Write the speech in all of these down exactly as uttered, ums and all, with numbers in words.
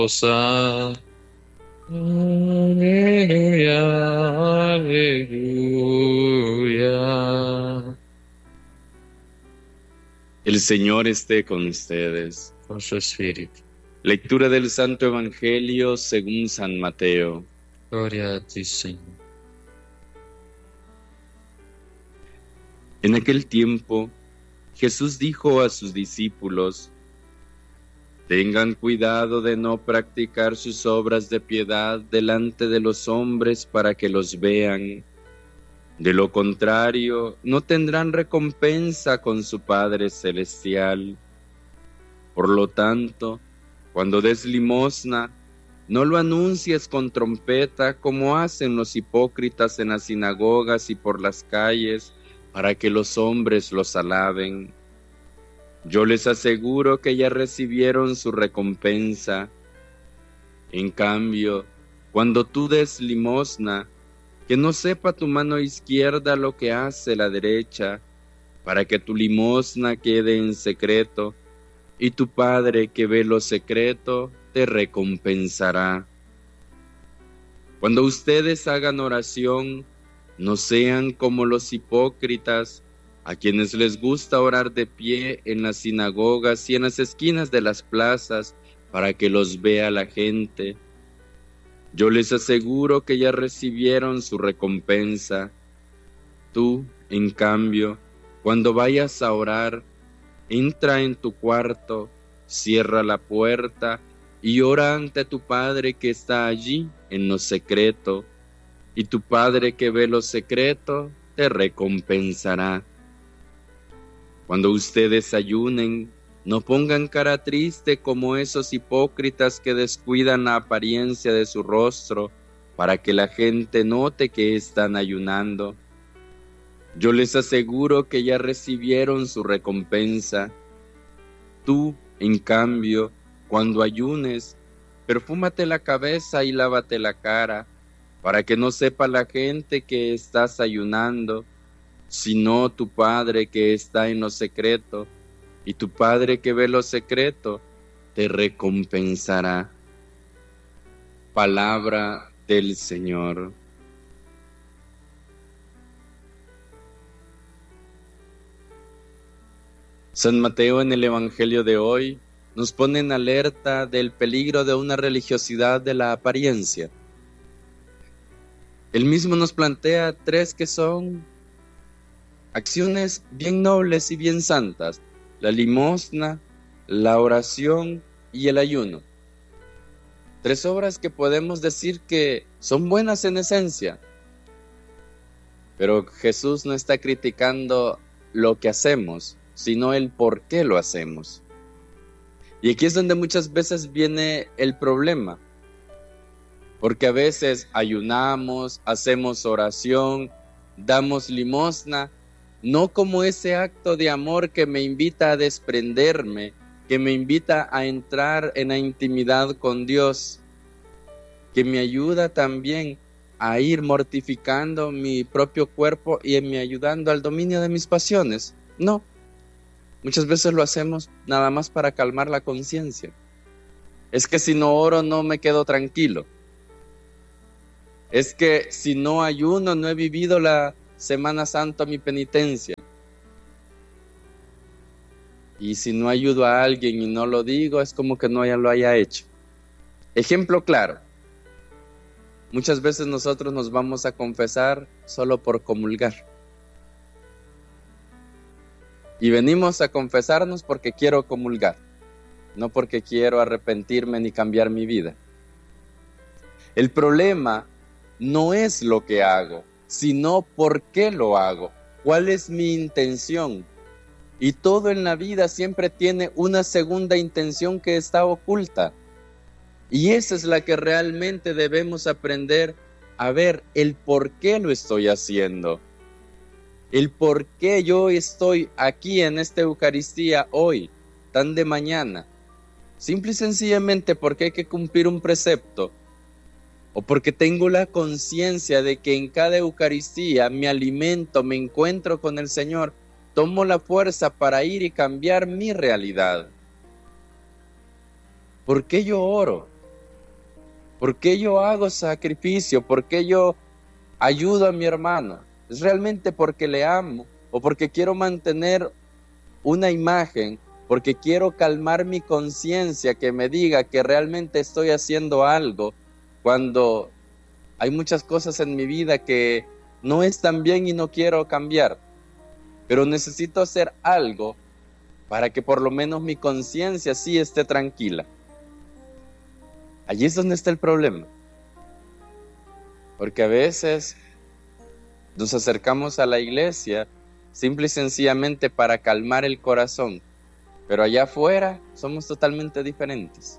Hosanna, aleluya, aleluya. El Señor esté con ustedes. Con su espíritu. Lectura del Santo Evangelio según San Mateo. Gloria a ti, Señor. En aquel tiempo, Jesús dijo a sus discípulos: Tengan cuidado de no practicar sus obras de piedad delante de los hombres para que los vean. De lo contrario, no tendrán recompensa con su Padre Celestial. Por lo tanto, cuando des limosna, no lo anuncies con trompeta como hacen los hipócritas en las sinagogas y por las calles, para que los hombres los alaben. Yo les aseguro que ya recibieron su recompensa. En cambio, cuando tú des limosna, que no sepa tu mano izquierda lo que hace la derecha, para que tu limosna quede en secreto, y tu Padre que ve lo secreto te recompensará. Cuando ustedes hagan oración, no sean como los hipócritas, a quienes les gusta orar de pie en las sinagogas y en las esquinas de las plazas para que los vea la gente. Yo les aseguro que ya recibieron su recompensa. Tú, en cambio, cuando vayas a orar, entra en tu cuarto, cierra la puerta y ora ante tu Padre que está allí en lo secreto, y tu Padre que ve lo secreto te recompensará. Cuando ustedes ayunen, no pongan cara triste como esos hipócritas que descuidan la apariencia de su rostro para que la gente note que están ayunando. Yo les aseguro que ya recibieron su recompensa. Tú, en cambio, cuando ayunes, perfúmate la cabeza y lávate la cara, para que no sepa la gente que estás ayunando, sino tu Padre que está en lo secreto, y tu Padre que ve lo secreto te recompensará. Palabra del Señor. San Mateo en el Evangelio de hoy nos pone en alerta del peligro de una religiosidad de la apariencia. Él mismo nos plantea tres que son acciones bien nobles y bien santas: la limosna, la oración y el ayuno. Tres obras que podemos decir que son buenas en esencia, pero Jesús no está criticando lo que hacemos, sino el por qué lo hacemos. Y aquí es donde muchas veces viene el problema, porque a veces ayunamos, hacemos oración, damos limosna, no como ese acto de amor que me invita a desprenderme, que me invita a entrar en la intimidad con Dios, que me ayuda también a ir mortificando mi propio cuerpo y me ayudando al dominio de mis pasiones. No, muchas veces lo hacemos nada más para calmar la conciencia. Es que si no oro no me quedo tranquilo. Es que si no ayuno no he vivido la Semana Santa, mi penitencia. Y si no ayudo a alguien y no lo digo, es como que no ya lo haya hecho. Ejemplo claro. Muchas veces nosotros nos vamos a confesar solo por comulgar. Y venimos a confesarnos porque quiero comulgar, no porque quiero arrepentirme ni cambiar mi vida. El problema no es lo que hago, sino por qué lo hago, cuál es mi intención. Y todo en la vida siempre tiene una segunda intención que está oculta. Y esa es la que realmente debemos aprender a ver, el por qué lo estoy haciendo. El por qué yo estoy aquí en esta Eucaristía hoy, tan de mañana. Simple y sencillamente porque hay que cumplir un precepto. O porque tengo la conciencia de que en cada Eucaristía me alimento, me encuentro con el Señor, tomo la fuerza para ir y cambiar mi realidad. ¿Por qué yo oro? ¿Por qué yo hago sacrificio? ¿Por qué yo ayudo a mi hermano? ¿Es realmente porque le amo o porque quiero mantener una imagen, porque quiero calmar mi conciencia que me diga que realmente estoy haciendo algo cuando hay muchas cosas en mi vida que no están bien y no quiero cambiar, pero necesito hacer algo para que por lo menos mi conciencia sí esté tranquila? Allí es donde está el problema, porque a veces nos acercamos a la iglesia simple y sencillamente para calmar el corazón, pero allá afuera somos totalmente diferentes.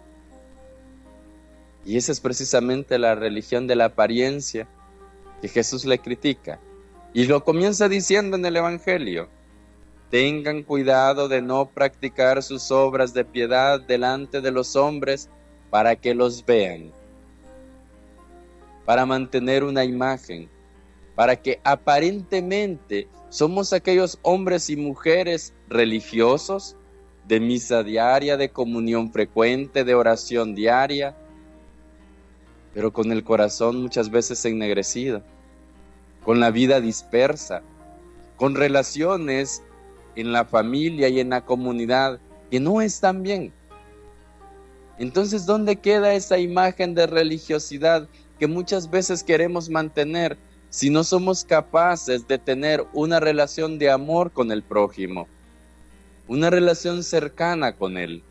Y esa es precisamente la religión de la apariencia que Jesús le critica. Y lo comienza diciendo en el Evangelio: tengan cuidado de no practicar sus obras de piedad delante de los hombres para que los vean, para mantener una imagen, para que aparentemente somos aquellos hombres y mujeres religiosos, de misa diaria, de comunión frecuente, de oración diaria, pero con el corazón muchas veces ennegrecido, con la vida dispersa, con relaciones en la familia y en la comunidad que no están bien. Entonces, ¿dónde queda esa imagen de religiosidad que muchas veces queremos mantener si no somos capaces de tener una relación de amor con el prójimo, una relación cercana con él?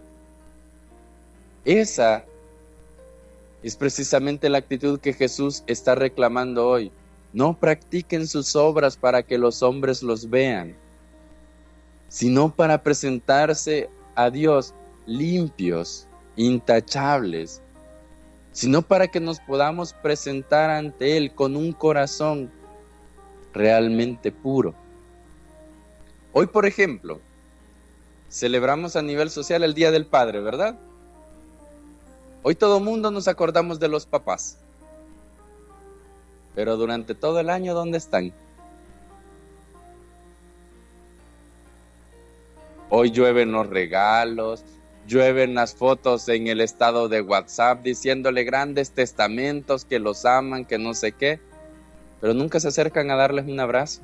Esa es precisamente la actitud que Jesús está reclamando hoy. No practiquen sus obras para que los hombres los vean, sino para presentarse a Dios limpios, intachables, sino para que nos podamos presentar ante Él con un corazón realmente puro. Hoy, por ejemplo, celebramos a nivel social el Día del Padre, ¿verdad? Hoy todo mundo nos acordamos de los papás, pero durante todo el año, ¿dónde están? Hoy llueven los regalos, llueven las fotos en el estado de WhatsApp diciéndole grandes testamentos que los aman, que no sé qué, pero nunca se acercan a darles un abrazo.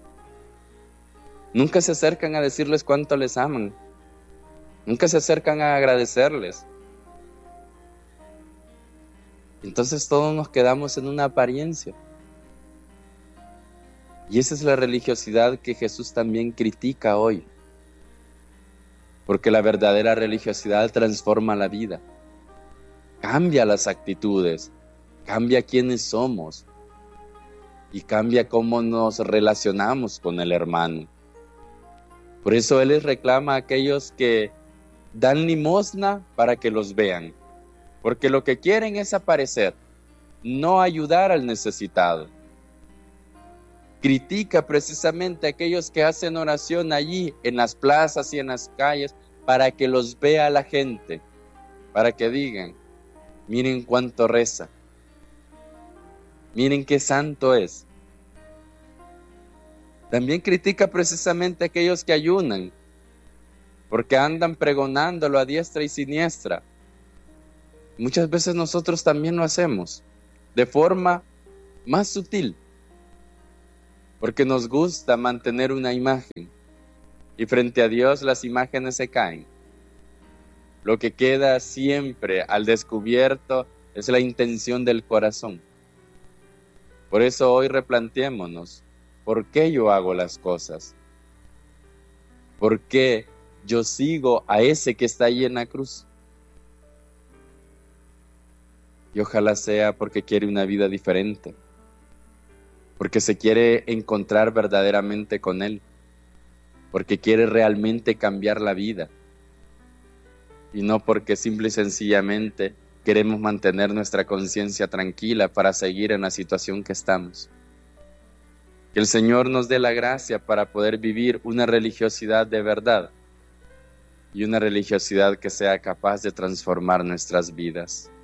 Nunca se acercan a decirles cuánto les aman. Nunca se acercan a agradecerles. Entonces todos nos quedamos en una apariencia. Y esa es la religiosidad que Jesús también critica hoy. Porque la verdadera religiosidad transforma la vida, cambia las actitudes, cambia quiénes somos y cambia cómo nos relacionamos con el hermano. Por eso Él les reclama a aquellos que dan limosna para que los vean, porque lo que quieren es aparecer, no ayudar al necesitado. Critica precisamente a aquellos que hacen oración allí en las plazas y en las calles para que los vea la gente, para que digan: miren cuánto reza, miren qué santo es. También critica precisamente a aquellos que ayunan, porque andan pregonándolo a diestra y siniestra. Muchas veces nosotros también lo hacemos, de forma más sutil, porque nos gusta mantener una imagen, y frente a Dios las imágenes se caen. Lo que queda siempre al descubierto es la intención del corazón. Por eso hoy replanteémonos, ¿por qué yo hago las cosas? ¿Por qué yo sigo a ese que está ahí en la cruz? Y ojalá sea porque quiere una vida diferente, porque se quiere encontrar verdaderamente con Él, porque quiere realmente cambiar la vida, y no porque simple y sencillamente queremos mantener nuestra conciencia tranquila para seguir en la situación que estamos. Que el Señor nos dé la gracia para poder vivir una religiosidad de verdad, y una religiosidad que sea capaz de transformar nuestras vidas.